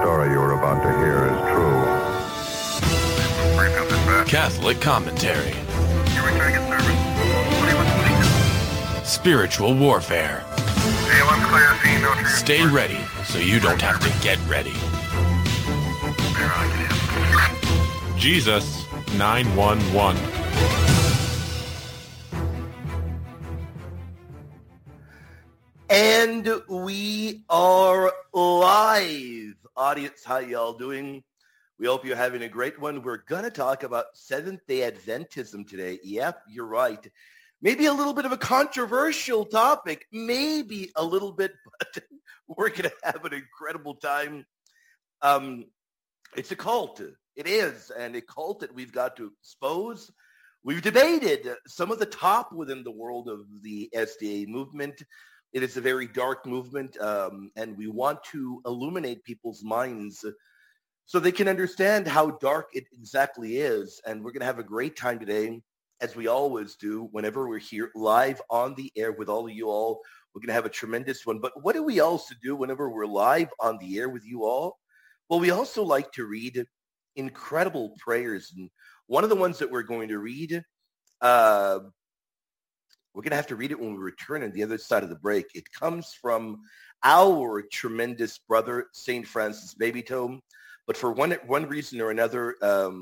story you are about to hear is true. Catholic commentary. Spiritual warfare. Stay ready so you don't have to get ready. Jesus 911. And we are live. Audience, how y'all doing? We hope you're having a great one. We're going to talk about Seventh-day Adventism today. Yep, you're right. Maybe a little bit of a controversial topic. Maybe a little bit, but we're going to have an incredible time. It's a cult. It is, and a cult that we've got to expose. We've debated some of the top within the world of the SDA movement. It is a very dark movement, and we want to illuminate people's minds so they can understand how dark it exactly is. And we're going to have a great time today, as we always do, whenever we're here live on the air with all of you all. We're going to have a tremendous one. But what do we also do whenever we're live on the air with you all? Well, we also like to read incredible prayers. And one of the ones that we're going to read, we're going to have to read it when we return on the other side of the break. It comes from our tremendous brother, St. Francis Babytome. But for one reason or another,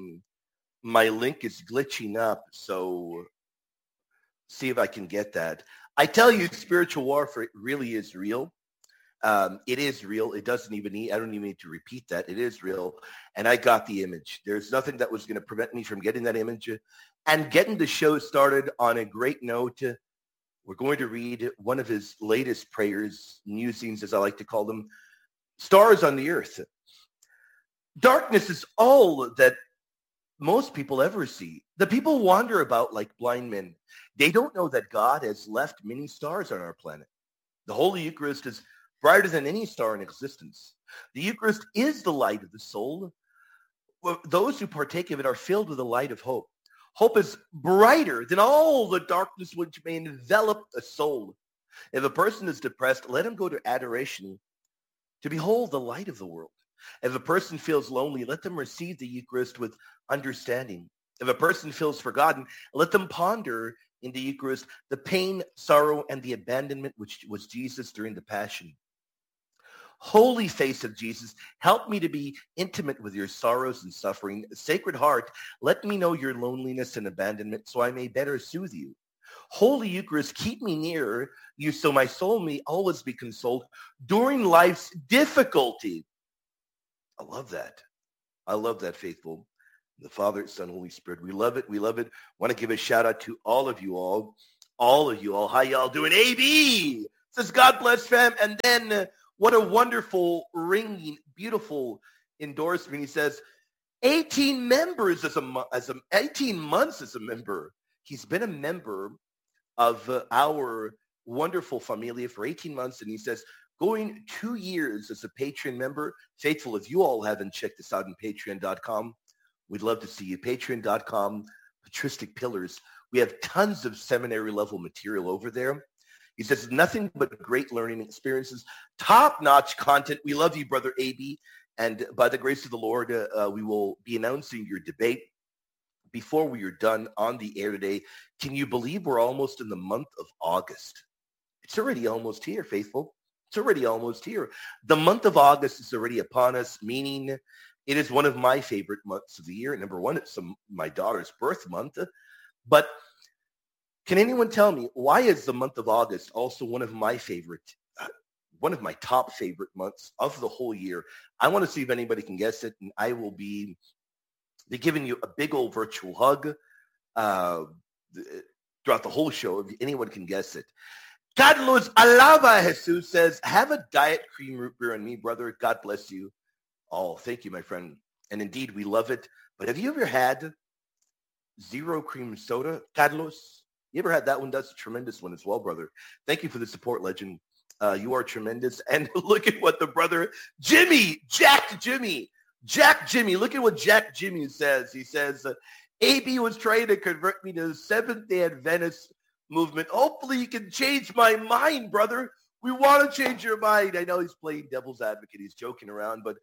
my link is glitching up. So see if I can get that. I tell you, spiritual warfare really is real. It is real. It doesn't even need, I don't even need to repeat that. It is real. And I got the image. There's nothing that was going to prevent me from getting that image and getting the show started on a great note. We're going to read one of his latest prayers, musings, as I like to call them, stars on the earth. Darkness is all that most people ever see. The people wander about like blind men. They don't know that God has left many stars on our planet. The Holy Eucharist is brighter than any star in existence. The Eucharist is the light of the soul. Those who partake of it are filled with the light of hope. Hope is brighter than all the darkness which may envelop a soul. If a person is depressed, let him go to adoration to behold the light of the world. If a person feels lonely, let them receive the Eucharist with understanding. If a person feels forgotten, let them ponder in the Eucharist the pain, sorrow, and the abandonment which was Jesus during the Passion. Holy face of Jesus, help me to be intimate with your sorrows and suffering. Sacred Heart, let me know your loneliness and abandonment so I may better soothe you. Holy Eucharist, keep me near you so my soul may always be consoled during life's difficulty. I love that. I love that, faithful. The Father, Son, Holy Spirit. We love it. We love it. Want to give a shout out to all of you all. All of you all. How y'all doing? AB says, God bless, fam. And then what a wonderful, ringing, beautiful endorsement. He says, 18 members 18 months as a member. He's been a member of our wonderful familia for 18 months. And he says, going 2 years as a Patreon member. Faithful, if you all haven't checked this out on patreon.com, we'd love to see you. Patreon.com, Patristic Pillars. We have tons of seminary level material over there. He says, nothing but great learning experiences, top-notch content. We love you, Brother AB. And by the grace of the Lord, we will be announcing your debate before we are done on the air today. Can you believe we're almost in the month of August? It's already almost here, faithful. It's already almost here. The month of August is already upon us, meaning it is one of my favorite months of the year. Number one, it's my daughter's birth month. But can anyone tell me, why is the month of August also one of my top favorite months of the whole year? I want to see if anybody can guess it, and I will be giving you a big old virtual hug throughout the whole show if anyone can guess it. Carlos Alava Jesus says, have a diet cream root beer on me, brother. God bless you. Oh, thank you, my friend. And indeed, we love it. But have you ever had zero cream soda, Carlos? You ever had that one? That's a tremendous one as well, brother. Thank you for the support, legend. You are tremendous. And look at what the brother, Jack Jimmy, look at what Jack Jimmy says. He says, AB was trying to convert me to the Seventh-day Adventist movement. Hopefully you can change my mind, brother. We want to change your mind. I know he's playing devil's advocate. He's joking around, but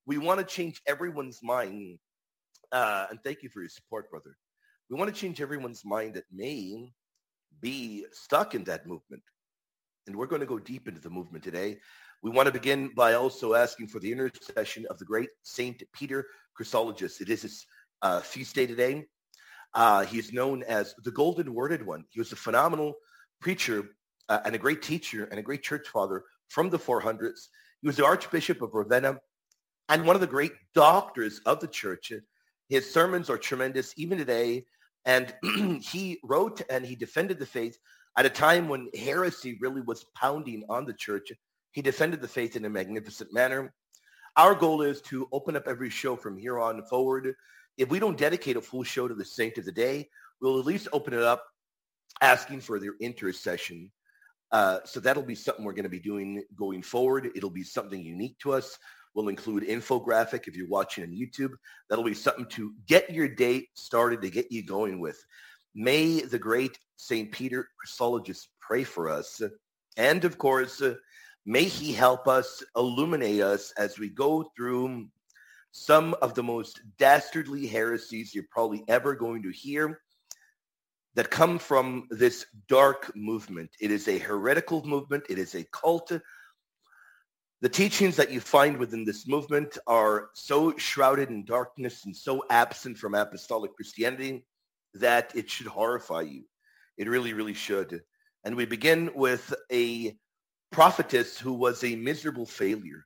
We want to change everyone's mind. And thank you for your support, brother. We want to change everyone's mind that may be stuck in that movement. And we're going to go deep into the movement today. We want to begin by also asking for the intercession of the great Saint Peter Chrysologus. It is his feast day today. He is known as the Golden Worded One. He was a phenomenal preacher and a great teacher and a great church father from the 400s. He was the Archbishop of Ravenna and one of the great doctors of the church. His sermons are tremendous even today. And he wrote and he defended the faith at a time when heresy really was pounding on the church. He defended the faith in a magnificent manner. Our goal is to open up every show from here on forward. If we don't dedicate a full show to the saint of the day, we'll at least open it up asking for their intercession. So that'll be something we're going to be doing going forward. It'll be something unique to us. We'll include infographic if you're watching on YouTube. That'll be something to get your day started, to get you going with. May the great St. Peter Chrysologus pray for us. And of course, may he help us, illuminate us as we go through some of the most dastardly heresies you're probably ever going to hear that come from this dark movement. It is a heretical movement. It is a cult. The teachings that you find within this movement are so shrouded in darkness and so absent from apostolic Christianity that it should horrify you. It really, really should. And we begin with a prophetess who was a miserable failure,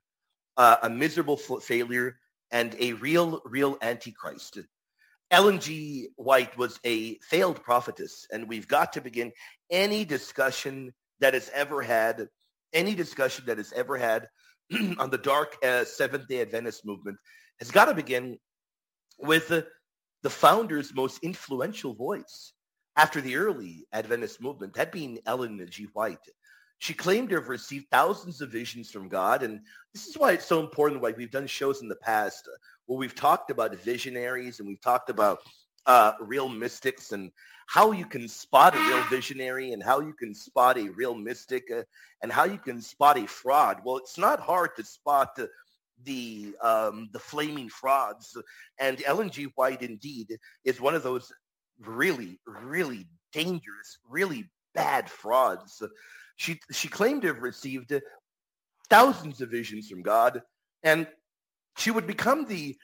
and a real antichrist. Ellen G. White was a failed prophetess, and we've got to begin any discussion that has ever had on the dark Seventh-day Adventist movement has got to begin with the founder's most influential voice after the early Adventist movement, that being Ellen G. White. She claimed to have received thousands of visions from God, and this is why it's so important. Why we've done shows in the past where we've talked about visionaries and we've talked about real mystics and how you can spot a real visionary and how you can spot a real mystic and how you can spot a fraud. Well, it's not hard to spot the flaming frauds, and Ellen G. White indeed is one of those really, really dangerous, really bad frauds. She claimed to have received thousands of visions from God, and she would become the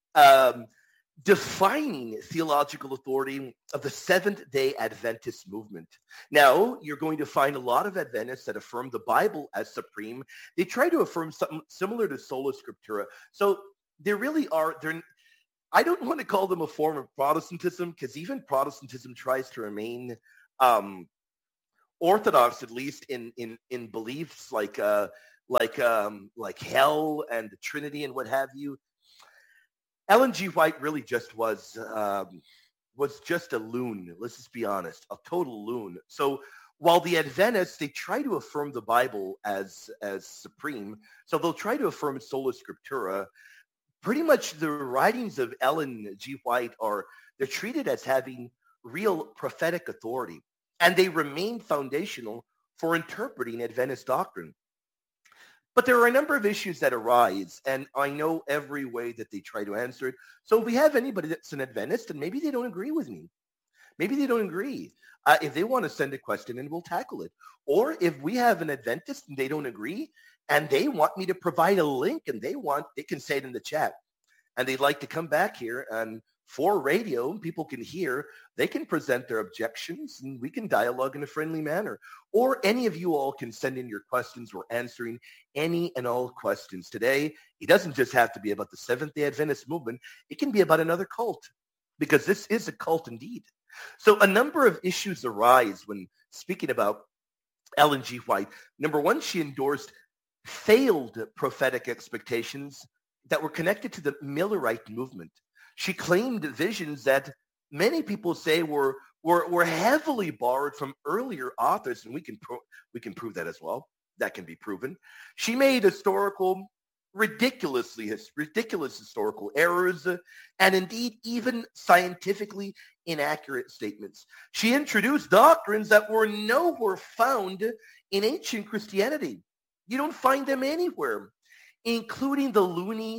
defining theological authority of the Seventh-day Adventist movement. Now, you're going to find a lot of Adventists that affirm the Bible as supreme. They try to affirm something similar to Sola Scriptura. So they really are, I don't want to call them a form of Protestantism, because even Protestantism tries to remain orthodox, at least in beliefs like hell and the Trinity and what have you. Ellen G. White really just was just a loon. Let's just be honest, a total loon. So while the Adventists, they try to affirm the Bible as supreme, so they'll try to affirm Sola Scriptura. Pretty much the writings of Ellen G. White they're treated as having real prophetic authority, and they remain foundational for interpreting Adventist doctrine. But there are a number of issues that arise, and I know every way that they try to answer it. So if we have anybody that's an Adventist, and maybe they don't agree with me, maybe they don't agree, if they want to send a question, and we'll tackle it. Or if we have an Adventist and they don't agree, and they want me to provide a link, and they can say it in the chat, and they'd like to come back here and for radio, people can hear, they can present their objections, and we can dialogue in a friendly manner. Or any of you all can send in your questions. We're answering any and all questions today. It doesn't just have to be about the Seventh-day Adventist movement. It can be about another cult, because this is a cult indeed. So a number of issues arise when speaking about Ellen G. White. Number one, she endorsed failed prophetic expectations that were connected to the Millerite movement. She claimed visions that many people say were heavily borrowed from earlier authors, and we can prove that as well. That can be proven. She made ridiculous historical errors, and indeed even scientifically inaccurate statements. She introduced doctrines that were nowhere found in ancient Christianity. You don't find them anywhere, including the loony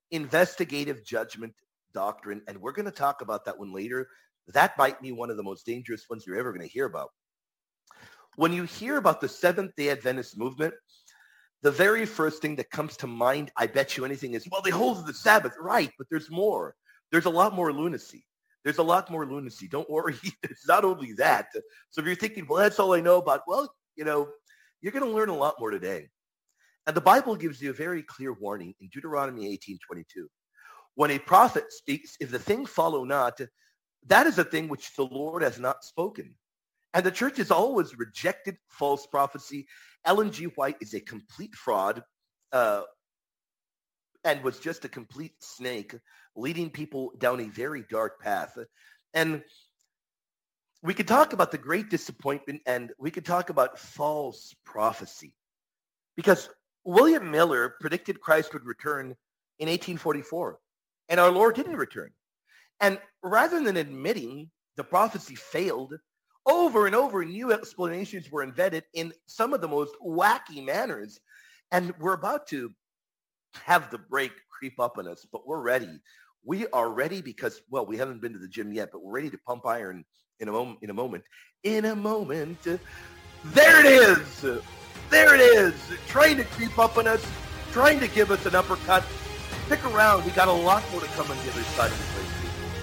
investigative judgment doctrine, and we're going to talk about that one later. That might be one of the most dangerous ones you're ever going to hear about. When you hear about the Seventh-day Adventist movement, the very first thing that comes to mind, I bet you anything, is, well, they hold the Sabbath. Right, but there's more. There's a lot more lunacy. There's a lot more lunacy. Don't worry. It's not only that. So if you're thinking, well, that's all I know about, well, you're going to learn a lot more today. And the Bible gives you a very clear warning in Deuteronomy 18:22. When a prophet speaks, if the thing follow not, that is a thing which the Lord has not spoken. And the church has always rejected false prophecy. Ellen G. White is a complete fraud and was just a complete snake, leading people down a very dark path. And we could talk about the great disappointment, and we could talk about false prophecy. Because William Miller predicted Christ would return in 1844, and our Lord didn't return. And rather than admitting the prophecy failed, over and over, new explanations were invented in some of the most wacky manners. And we're about to have the break creep up on us, but we're ready. We are ready because, well, we haven't been to the gym yet, but we're ready to pump iron in a moment. There it is. There it is. Trying to creep up on us, trying to give us an uppercut. Stick around. We got a lot more to come on the other side of the break.